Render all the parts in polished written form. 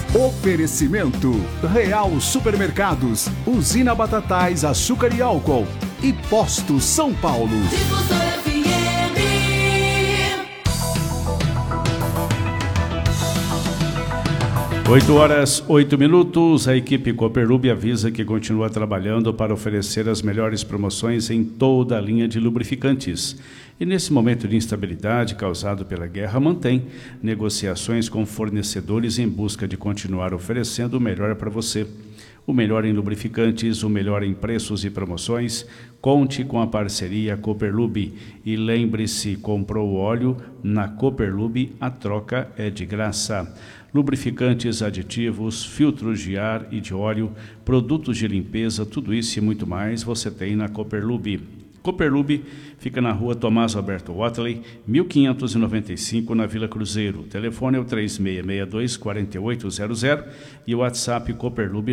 Oferecimento Real Supermercados, Usina Batatais, Açúcar e Álcool e Posto São Paulo. 8h08. A equipe Cooperlube avisa que continua trabalhando para oferecer as melhores promoções em toda a linha de lubrificantes. E nesse momento de instabilidade causado pela guerra, mantém negociações com fornecedores em busca de continuar oferecendo o melhor para você. O melhor em lubrificantes, o melhor em preços e promoções. Conte com a parceria Cooperlube. E lembre-se, comprou o óleo na Cooperlube, a troca é de graça. Lubrificantes, aditivos, filtros de ar e de óleo, produtos de limpeza, tudo isso e muito mais você tem na Cooperlube. Cooperlube fica na rua Tomás Alberto Watley, 1595, na Vila Cruzeiro. O telefone é o 3662-4800 e o WhatsApp Cooperlube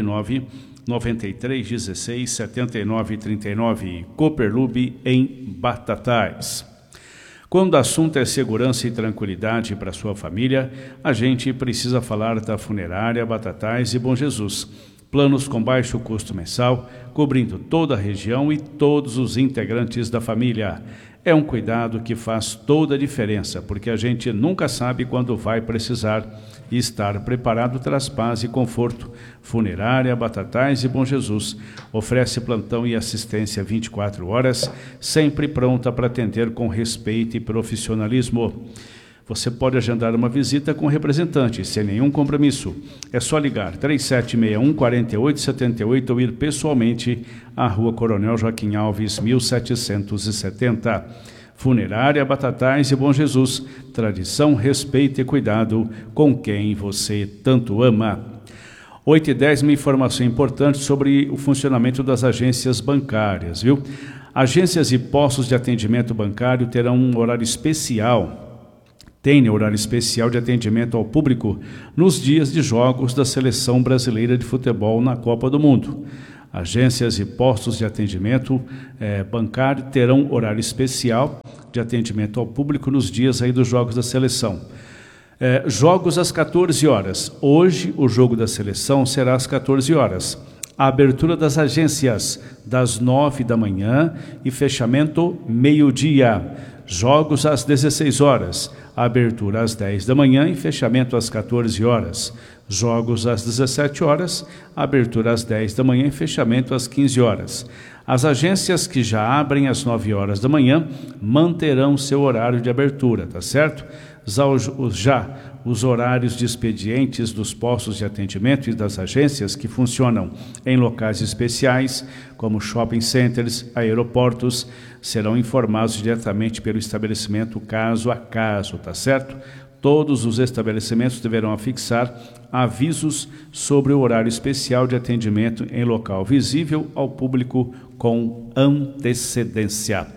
993167939. Cooperlube em Batatais. Quando o assunto é segurança e tranquilidade para sua família, a gente precisa falar da Funerária Batatais e Bom Jesus. Planos com baixo custo mensal, cobrindo toda a região e todos os integrantes da família. É um cuidado que faz toda a diferença, porque a gente nunca sabe quando vai precisar e estar preparado traz paz e conforto. Funerária Batatais e Bom Jesus oferece plantão e assistência 24 horas, sempre pronta para atender com respeito e profissionalismo. Você pode agendar uma visita com o representante, sem nenhum compromisso. É só ligar 3761-4878 ou ir pessoalmente à Rua Coronel Joaquim Alves, 1770. Funerária Batatais e Bom Jesus. Tradição, respeito e cuidado com quem você tanto ama. 8h10, uma informação importante sobre o funcionamento das agências bancárias, viu? Agências e postos de atendimento bancário terão um horário especial. Tem horário especial de atendimento ao público nos dias de jogos da Seleção Brasileira de Futebol na Copa do Mundo. Agências e postos de atendimento bancário terão horário especial de atendimento ao público nos dias aí dos jogos da seleção. Jogos às 14 horas. Hoje o jogo da seleção será às 14 horas. A abertura das agências das 9 da manhã e fechamento meio-dia. Jogos às 16 horas. Abertura às 10 da manhã e fechamento às 14 horas. Jogos às 17 horas, abertura às 10 da manhã e fechamento às 15 horas. As agências que já abrem às 9 horas da manhã manterão seu horário de abertura, tá certo? Já os horários de expedientes dos postos de atendimento e das agências que funcionam em locais especiais, como shopping centers, aeroportos, serão informados diretamente pelo estabelecimento caso a caso, tá certo? Todos os estabelecimentos deverão afixar avisos sobre o horário especial de atendimento em local visível ao público com antecedência.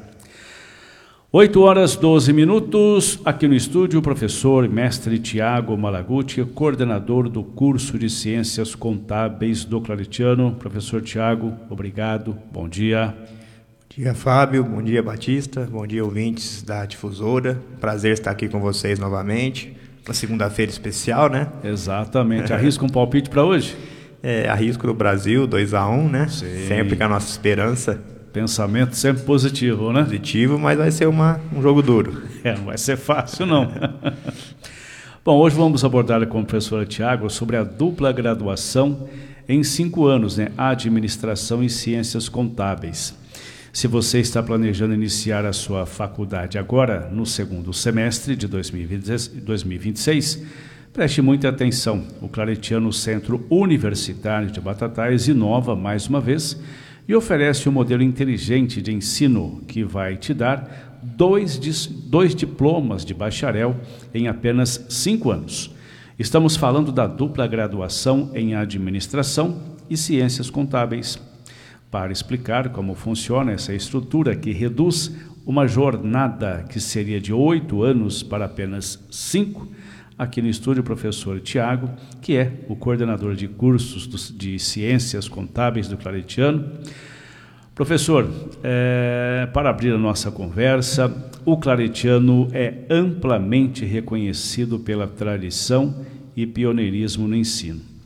8h12, aqui no estúdio, o professor mestre Tiago Malaguti, coordenador do curso de Ciências Contábeis do Claretiano. Professor Tiago, obrigado, bom dia. Bom dia, Fábio, bom dia, Batista, bom dia, ouvintes da Difusora. Prazer estar aqui com vocês novamente, uma segunda-feira especial, né? Exatamente, arrisca um palpite para hoje? Arrisco do Brasil, 2-1, né? Sim. Sempre com a nossa esperança. Pensamento sempre positivo, né? Positivo, mas vai ser um jogo duro. Não vai ser fácil, não. Bom, hoje vamos abordar com o professor Tiago sobre a dupla graduação em 5 anos, né? Administração e Ciências Contábeis. Se você está planejando iniciar a sua faculdade agora, no segundo semestre de 2026, preste muita atenção. O Claretiano Centro Universitário de Batatais inova mais uma vez e oferece um modelo inteligente de ensino que vai te dar dois diplomas de bacharel em apenas 5 anos. Estamos falando da dupla graduação em Administração e Ciências Contábeis. Para explicar como funciona essa estrutura que reduz uma jornada que seria de 8 anos para apenas 5, aqui no estúdio o professor Tiago, que é o coordenador de cursos de Ciências Contábeis do Claretiano. Professor, para abrir a nossa conversa, o Claretiano é amplamente reconhecido pela tradição e pioneirismo no ensino.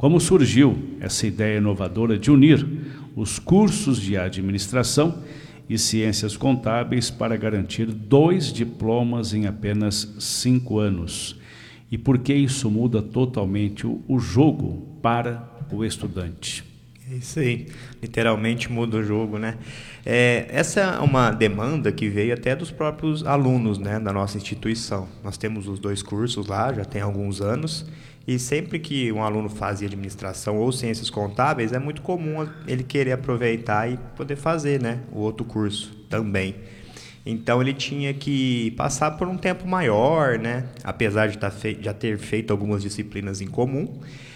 Como surgiu essa ideia inovadora de unir os cursos de administração e ciências contábeis para garantir 2 diplomas em apenas 5 anos? E por que isso muda totalmente o jogo para o estudante? É isso aí, literalmente muda o jogo, né? Essa é uma demanda que veio até dos próprios alunos, né, da nossa instituição. Nós temos os 2 cursos lá, já tem alguns anos, e sempre que um aluno fazia administração ou ciências contábeis, é muito comum ele querer aproveitar e poder fazer, né, o outro curso também. Então ele tinha que passar por um tempo maior, né, apesar de já ter feito algumas disciplinas em comum,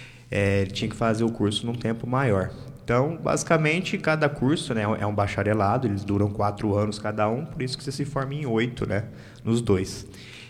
ele tinha que fazer o curso num tempo maior. Então, basicamente, cada curso, né, é um bacharelado, eles duram 4 anos cada um, por isso que você se forma em 8, né, nos 2.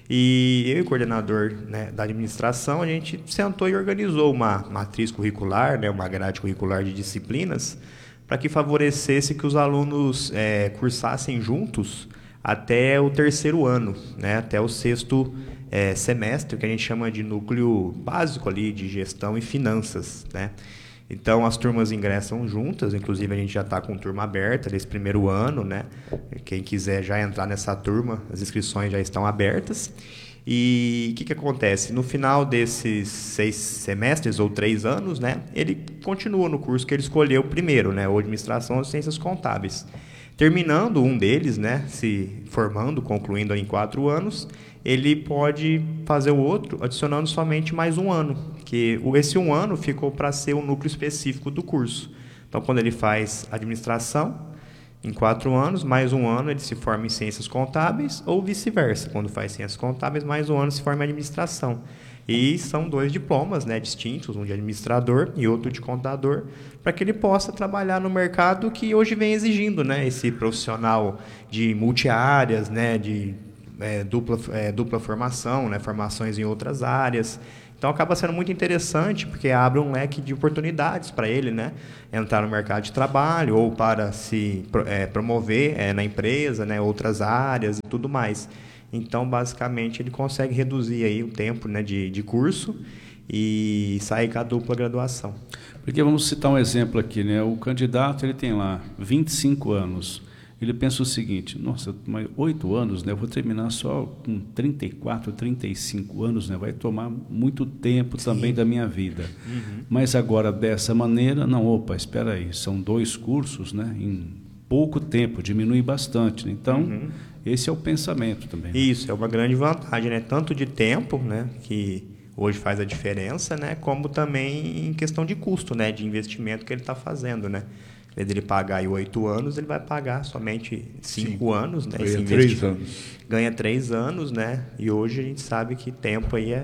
E eu e o coordenador, né, da administração, a gente sentou e organizou uma matriz curricular, né, uma grade curricular de disciplinas, para que favorecesse que os alunos cursassem juntos até o 3º ano, né, até o 6º semestre, que a gente chama de núcleo básico ali de gestão e finanças, né? Então, as turmas ingressam juntas, inclusive a gente já está com turma aberta desse 1º ano, né? Quem quiser já entrar nessa turma, as inscrições já estão abertas. E o que acontece? No final desses 6 semestres ou 3 anos, né, ele continua no curso que ele escolheu primeiro, né, ou Administração ou Ciências Contábeis. Terminando um deles, né, se formando, concluindo em 4 anos, ele pode fazer o outro adicionando somente mais 1 ano, que esse 1 ano ficou para ser o núcleo específico do curso. Então, quando ele faz administração, em 4 anos, mais 1 ano ele se forma em ciências contábeis, ou vice-versa, quando faz ciências contábeis, mais 1 ano se forma em administração. E são 2 diplomas, né, distintos, um de administrador e outro de contador, para que ele possa trabalhar no mercado que hoje vem exigindo, né, esse profissional de multiáreas, né, de dupla formação, né, formações em outras áreas. Então acaba sendo muito interessante, porque abre um leque de oportunidades para ele, né, entrar no mercado de trabalho ou para se promover na empresa, né, outras áreas e tudo mais. Então, basicamente, ele consegue reduzir aí o tempo, né, de curso e sair com a dupla graduação. Porque vamos citar um exemplo aqui, né? O candidato ele tem lá 25 anos. Ele pensa o seguinte: nossa, 8 anos, né? Eu vou terminar só com 34, 35 anos, né? Vai tomar muito tempo também da minha vida. Uhum. Mas agora, dessa maneira, não, espera aí, são 2 cursos, né? Em pouco tempo, diminui bastante. Então, esse é o pensamento também. Né? Isso, é uma grande vantagem, né? Tanto de tempo, né? Que hoje faz a diferença, né? Como também em questão de custo, né? De investimento que ele está fazendo, né? Em vez de ele pagar aí 8 anos, ele vai pagar somente 5 anos, né? Ganha 3 anos. Ganha 3 anos, né? E hoje a gente sabe que tempo aí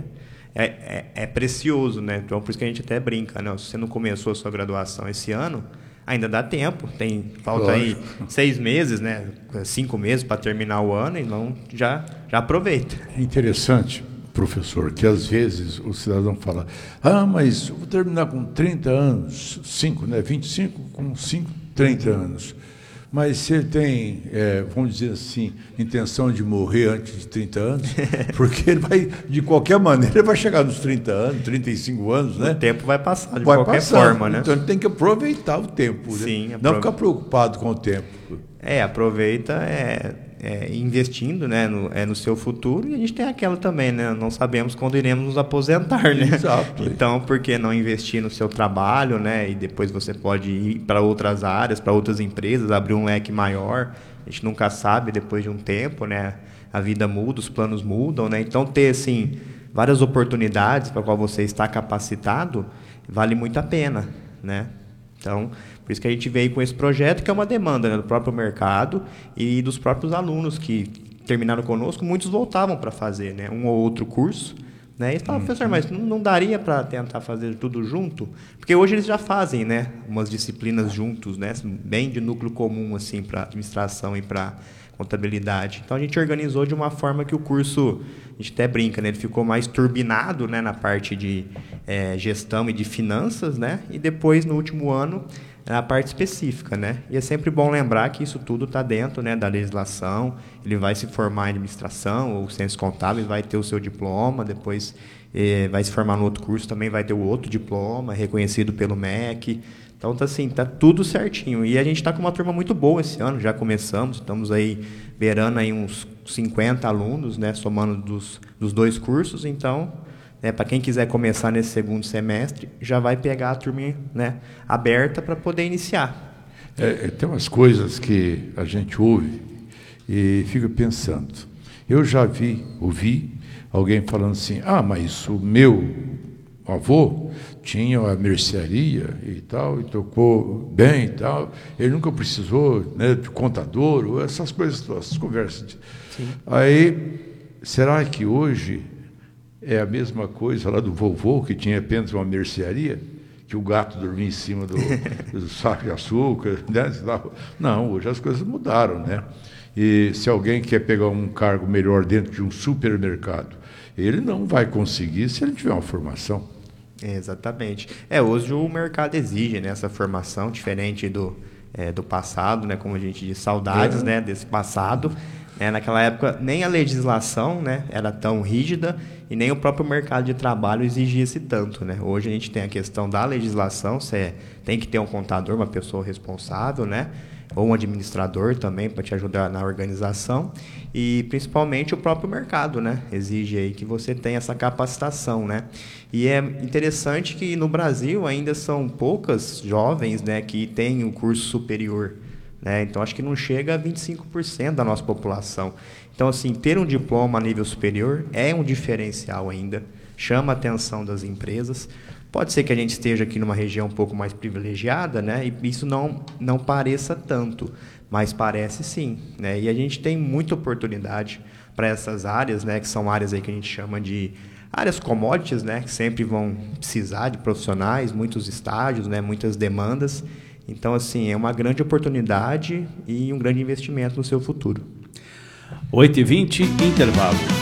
é precioso, né? Então, por isso que a gente até brinca, né? Se você não começou a sua graduação esse ano, ainda dá tempo. Falta aí 6 meses, né? 5 meses para terminar o ano, então já aproveita. É interessante, professor, que às vezes o cidadão fala: mas eu vou terminar com 30 anos, 25 com 30 anos. Mas se ele tem, vamos dizer assim, intenção de morrer antes de 30 anos, porque ele vai, de qualquer maneira, ele vai chegar nos 30 anos, 35 anos, né? O tempo vai passar de qualquer forma, né? Então ele tem que aproveitar o tempo, Sim, né? Não ficar preocupado com o tempo. Aproveita investindo, né, no seu futuro, e a gente tem aquela também, né? Não sabemos quando iremos nos aposentar, né? Exato. Então, por que não investir no seu trabalho, né? E depois você pode ir para outras áreas, para outras empresas, abrir um leque maior. A gente nunca sabe, depois de um tempo, né? A vida muda, os planos mudam, né? Então, ter, assim, várias oportunidades para qual você está capacitado, vale muito a pena, né? Então, por isso que a gente veio com esse projeto, que é uma demanda, né, do próprio mercado e dos próprios alunos que terminaram conosco. Muitos voltavam para fazer, né, um ou outro curso, né, e falavam: professor, mas não daria para tentar fazer tudo junto? Porque hoje eles já fazem, né, umas disciplinas juntos, né, bem de núcleo comum assim, para administração e para contabilidade. Então a gente organizou de uma forma que o curso, a gente até brinca, né, ele ficou mais turbinado, né, na parte de gestão e de finanças, né, e depois no último ano a parte específica, né? E é sempre bom lembrar que isso tudo está dentro, né, da legislação. Ele vai se formar em administração ou ciências contábeis, vai ter o seu diploma, depois vai se formar no outro curso, também vai ter o outro diploma, reconhecido pelo MEC. Então, tá tudo certinho. E a gente está com uma turma muito boa esse ano, já começamos, estamos aí beirando aí uns 50 alunos, né, somando dos 2 cursos. Então, para quem quiser começar nesse segundo semestre, já vai pegar a turma, né, aberta para poder iniciar. Tem umas coisas que a gente ouve e fica pensando. Eu já ouvi alguém falando assim, mas o meu avô tinha a mercearia e tal, e tocou bem e tal, ele nunca precisou, né, de contador, essas coisas, essas conversas. Sim. Aí, será que hoje é a mesma coisa lá do vovô, que tinha apenas uma mercearia, que o gato dormia em cima do saco de açúcar, né? Não, hoje as coisas mudaram, né? E se alguém quer pegar um cargo melhor dentro de um supermercado, ele não vai conseguir se ele tiver uma formação. Exatamente. Hoje o mercado exige, né, essa formação diferente do passado, né, como a gente diz, saudades, né, desse passado. Naquela época nem a legislação, né, era tão rígida e nem o próprio mercado de trabalho exigia esse tanto, né? Hoje a gente tem a questão da legislação, você tem que ter um contador, uma pessoa responsável, né? Ou um administrador também para te ajudar na organização, e principalmente o próprio mercado, né? Exige aí que você tenha essa capacitação, né? E é interessante que no Brasil ainda são poucas jovens, né, que têm o curso superior, né? Então acho que não chega a 25% da nossa população. Então, assim, ter um diploma a nível superior é um diferencial ainda, chama a atenção das empresas. Pode ser que a gente esteja aqui numa região um pouco mais privilegiada, né? E isso não pareça tanto, mas parece sim, né? E a gente tem muita oportunidade para essas áreas, né? Que são áreas aí que a gente chama de áreas commodities, né? Que sempre vão precisar de profissionais, muitos estágios, né? Muitas demandas. Então, assim, é uma grande oportunidade e um grande investimento no seu futuro. 8h20, intervalo.